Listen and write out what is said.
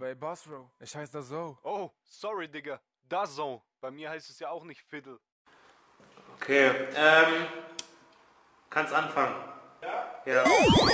ey, Bosro, ich heiße da so. Oh, sorry, Digga. DAZN. Bei mir heißt es ja auch nicht Fiddle. Okay, kannst anfangen. Ja? Ja.